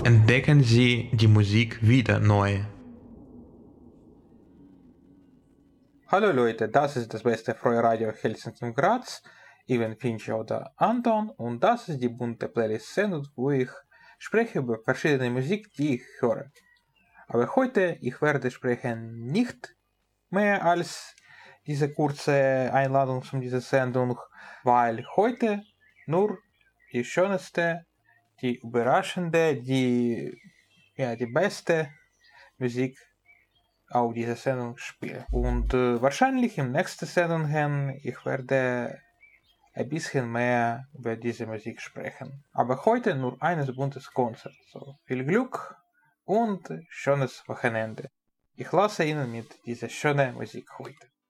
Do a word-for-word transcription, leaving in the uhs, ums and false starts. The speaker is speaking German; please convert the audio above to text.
Entdecken Sie die Musik wieder neu. Hallo Leute, das ist das beste freie Radio Helsinki und Graz. Ich bin Finch oder Anton und das ist die bunte Playlist-Sendung, wo ich spreche über verschiedene Musik, die ich höre. Aber heute, ich werde sprechen nicht mehr als diese kurze Einladung zu dieser Sendung, weil heute nur die schönste, die überraschende, die, ja, die beste Musik auf dieser Sendung spiele. Und äh, wahrscheinlich im nächsten Sendung ich werde ein bisschen mehr über diese Musik sprechen. Aber heute nur ein buntes Konzert. So, viel Glück und schönes Wochenende. Ich lasse Ihnen mit dieser schönen Musik heute.